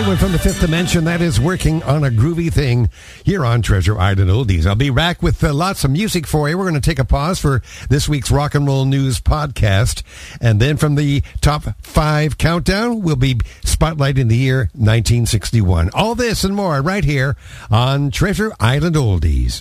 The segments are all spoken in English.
Edwin from the Fifth Dimension, that is Working on a Groovy Thing here on Treasure Island Oldies. I'll be back with lots of music for you. We're going to take a pause for this week's Rock and Roll News podcast. And then from the top 5 countdown, we'll be spotlighting the year 1961. All this and more right here on Treasure Island Oldies.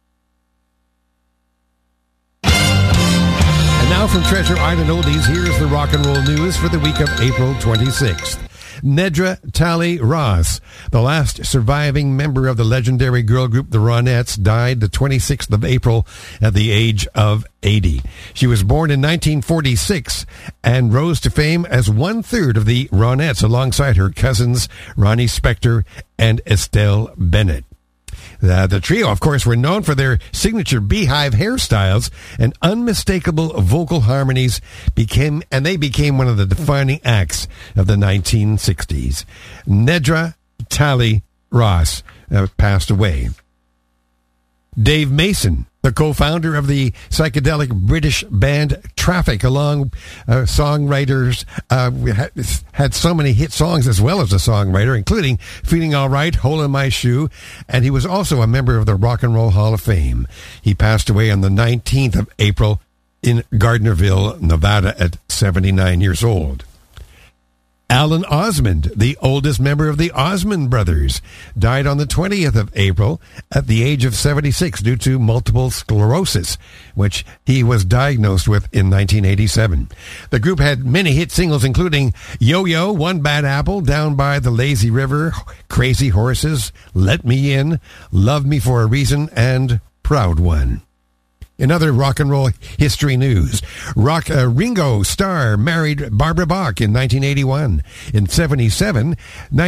And now from Treasure Island Oldies, here's the Rock and Roll News for the week of April 26th. Nedra Talley Ross, the last surviving member of the legendary girl group The Ronettes, died the 26th of April at the age of 80. She was born in 1946 and rose to fame as one-third of the Ronettes alongside her cousins Ronnie Spector and Estelle Bennett. The trio, of course, were known for their signature beehive hairstyles and unmistakable vocal harmonies, became one of the defining acts of the 1960s. Nedra Talley Ross passed away. Dave Mason, the co-founder of the psychedelic British band Traffic, along songwriters, had so many hit songs as well as a songwriter, including Feeling All Right, Hole in My Shoe, and he was also a member of the Rock and Roll Hall of Fame. He passed away on the 19th of April in Gardnerville, Nevada at 79 years old. Alan Osmond, the oldest member of the Osmond Brothers, died on the 20th of April at the age of 76 due to multiple sclerosis, which he was diagnosed with in 1987. The group had many hit singles, including Yo-Yo, One Bad Apple, Down by the Lazy River, Crazy Horses, Let Me In, Love Me for a Reason, and Proud One. In other rock and roll history news, Ringo Starr married Barbara Bach in 1981. In 77,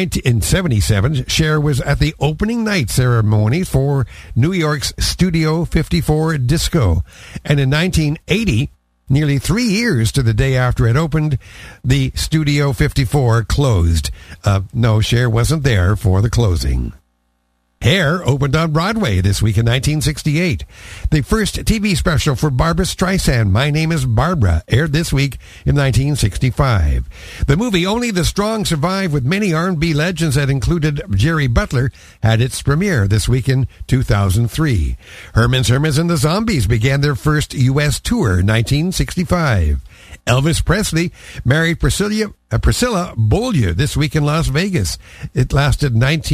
Cher was at the opening night ceremony for New York's Studio 54 Disco. And in 1980, nearly 3 years to the day after it opened, the Studio 54 closed. No, Cher wasn't there for the closing. Hair opened on Broadway this week in 1968. The first TV special for Barbra Streisand, My Name is Barbara, aired this week in 1965. The movie Only the Strong Survive, with many R&B legends that included Jerry Butler, had its premiere this week in 2003. Herman's Hermits and the Zombies began their first U.S. tour in 1965. Elvis Presley married Priscilla Beaulieu this week in Las Vegas. It lasted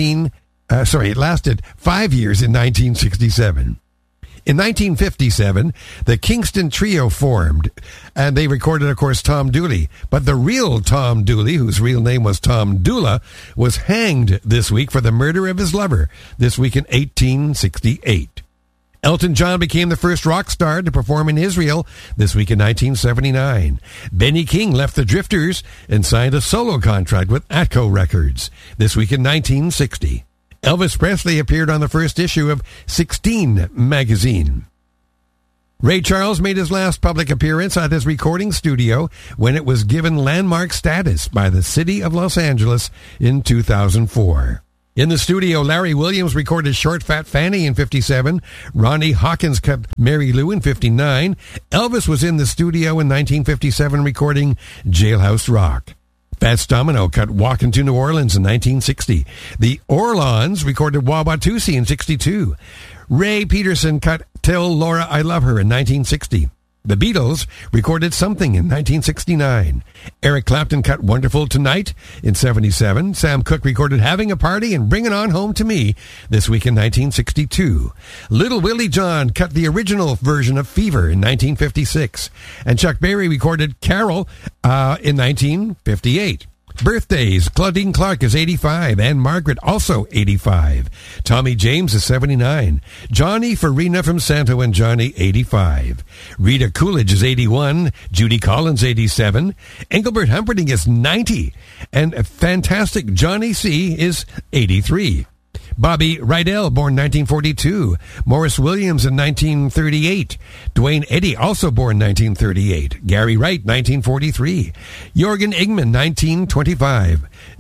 5 years in 1967. In 1957, the Kingston Trio formed, and they recorded, of course, Tom Dooley. But the real Tom Dooley, whose real name was Tom Dula, was hanged this week for the murder of his lover this week in 1868. Elton John became the first rock star to perform in Israel this week in 1979. Benny King left the Drifters and signed a solo contract with Atco Records this week in 1960. Elvis Presley appeared on the first issue of 16 magazine. Ray Charles made his last public appearance at his recording studio when it was given landmark status by the city of Los Angeles in 2004. In the studio, Larry Williams recorded Short Fat Fanny in 57. Ronnie Hawkins cut Mary Lou in 59. Elvis was in the studio in 1957 recording Jailhouse Rock. Fats Domino cut Walkin' to New Orleans in 1960. The Orlons recorded Wabatusi in 62. Ray Peterson cut Tell Laura I Love Her in 1960. The Beatles recorded Something in 1969. Eric Clapton cut Wonderful Tonight in 77. Sam Cooke recorded Having a Party and Bring It On Home to Me this week in 1962. Little Willie John cut the original version of Fever in 1956. And Chuck Berry recorded Carol in 1958. Birthdays: Claudine Clark is 85, and Margaret also 85. Tommy James is 79. Johnny Farina from Santo and Johnny, 85. Rita Coolidge is 81. Judy Collins, 87. Engelbert Humperdinck is 90. And fantastic Johnny C. is 83. Bobby Rydell, born 1942. Morris Williams in 1938. Dwayne Eddy, also born 1938. Gary Wright, 1943. Jorgen Ingman, 1925.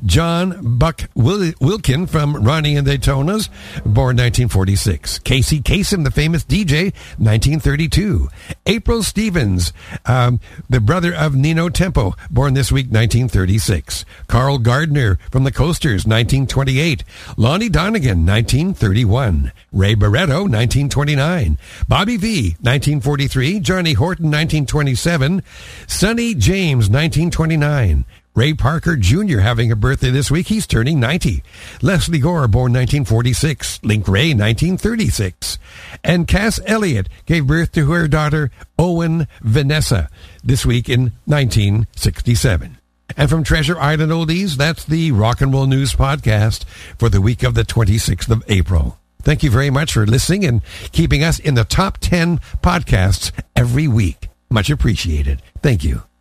John Buck Wilkin from Ronnie and Daytonas, born 1946. Casey Kasem, the famous DJ, 1932. April Stevens, the brother of Nino Tempo, born this week, 1936. Carl Gardner from the Coasters, 1928. Lonnie Donegan, 1931. Ray Barretto, 1929. Bobby V, 1943. Johnny Horton, 1927. Sonny James, 1929. Ray Parker Jr. having a birthday this week. He's turning 90. Leslie Gore, born 1946. Link Ray, 1936. And Cass Elliott gave birth to her daughter, Owen Vanessa, this week in 1967. And from Treasure Island Oldies, that's the Rock and Roll News Podcast for the week of the 26th of April. Thank you very much for listening and keeping us in the top 10 podcasts every week. Much appreciated. Thank you.